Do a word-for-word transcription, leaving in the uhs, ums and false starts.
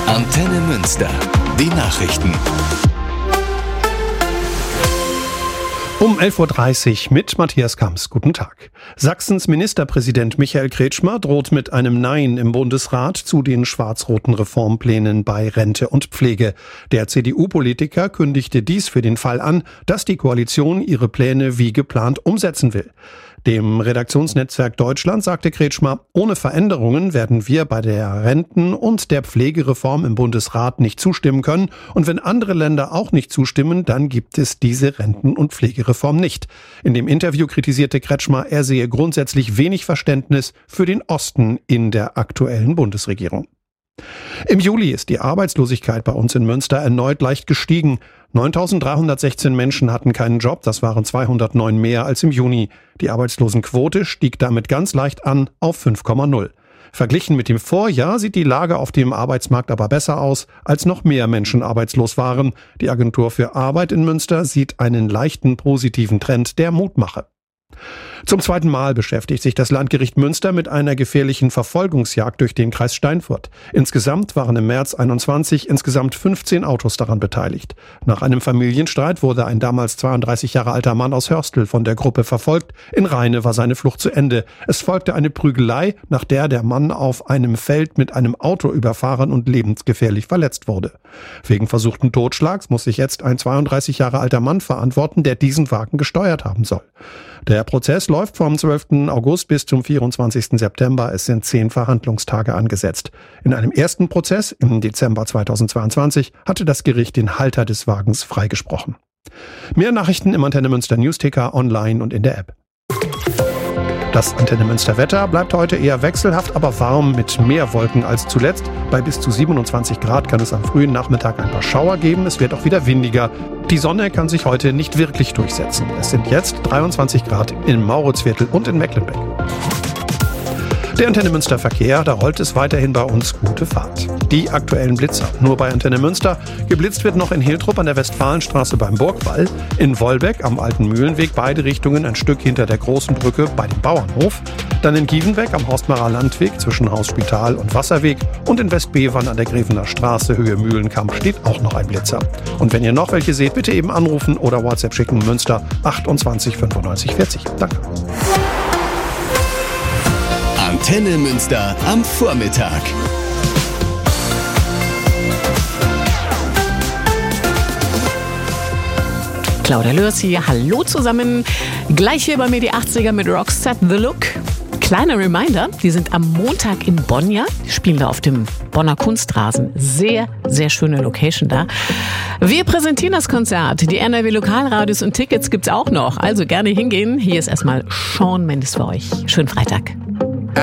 Antenne Münster. Die Nachrichten. Um elf Uhr dreißig mit Matthias Kamps. Guten Tag. Sachsens Ministerpräsident Michael Kretschmer droht mit einem Nein im Bundesrat zu den schwarz-roten Reformplänen bei Rente und Pflege. Der C D U-Politiker kündigte dies für den Fall an, dass die Koalition ihre Pläne wie geplant umsetzen will. Dem Redaktionsnetzwerk Deutschland sagte Kretschmer, ohne Veränderungen werden wir bei der Renten- und der Pflegereform im Bundesrat nicht zustimmen können. Und wenn andere Länder auch nicht zustimmen, dann gibt es diese Renten- und Pflegereform nicht. In dem Interview kritisierte Kretschmer, er sehe grundsätzlich wenig Verständnis für den Osten in der aktuellen Bundesregierung. Im Juli ist die Arbeitslosigkeit bei uns in Münster erneut leicht gestiegen. neuntausenddreihundertsechzehn Menschen hatten keinen Job, das waren zweihundertneun mehr als im Juni. Die Arbeitslosenquote stieg damit ganz leicht an auf fünf Komma null. Verglichen mit dem Vorjahr sieht die Lage auf dem Arbeitsmarkt aber besser aus, als noch mehr Menschen arbeitslos waren. Die Agentur für Arbeit in Münster sieht einen leichten positiven Trend, der Mut mache. Zum zweiten Mal beschäftigt sich das Landgericht Münster mit einer gefährlichen Verfolgungsjagd durch den Kreis Steinfurt. Insgesamt waren im März einundzwanzig insgesamt fünfzehn Autos daran beteiligt. Nach einem Familienstreit wurde ein damals zweiunddreißig Jahre alter Mann aus Hörstel von der Gruppe verfolgt. In Rheine war seine Flucht zu Ende. Es folgte eine Prügelei, nach der der Mann auf einem Feld mit einem Auto überfahren und lebensgefährlich verletzt wurde. Wegen versuchten Totschlags muss sich jetzt ein zweiunddreißig Jahre alter Mann verantworten, der diesen Wagen gesteuert haben soll. Der Prozess läuft vom zwölften August bis zum vierundzwanzigsten September. Es sind zehn Verhandlungstage angesetzt. In einem ersten Prozess im Dezember zweitausendzweiundzwanzig hatte das Gericht den Halter des Wagens freigesprochen. Mehr Nachrichten im Antenne Münster Newsticker, online und in der App. Das Antenne Münster Wetter bleibt heute eher wechselhaft, aber warm mit mehr Wolken als zuletzt. Bei bis zu siebenundzwanzig Grad kann es am frühen Nachmittag ein paar Schauer geben. Es wird auch wieder windiger. Die Sonne kann sich heute nicht wirklich durchsetzen. Es sind jetzt dreiundzwanzig Grad im Mauritzviertel und in Mecklenbeck. Der Antenne Münster Verkehr, da rollt es weiterhin bei uns gute Fahrt. Die aktuellen Blitzer. Nur bei Antenne Münster. Geblitzt wird noch in Hiltrup an der Westfalenstraße beim Burgwall. In Wolbeck am Alten Mühlenweg beide Richtungen ein Stück hinter der großen Brücke bei dem Bauernhof. Dann in Gievenbeck am Horstmarer Landweg zwischen Haus Spital und Wasserweg. Und in Westbevern an der Grevener Straße Höhe Mühlenkamp steht auch noch ein Blitzer. Und wenn ihr noch welche seht, bitte eben anrufen oder WhatsApp schicken. Münster achtundzwanzig fünfundneunzig vierzig. Danke. Antenne Münster am Vormittag. Claudia Lörs hier, hallo zusammen. Gleich hier bei mir die achtziger mit Rockset The Look. Kleiner Reminder, die sind am Montag in Bonn, ja? Die spielen da auf dem Bonner Kunstrasen. Sehr, sehr schöne Location da. Wir präsentieren das Konzert. Die N R W Lokalradios und Tickets gibt's auch noch. Also gerne hingehen. Hier ist erstmal Shawn Mendes für euch. Schönen Freitag.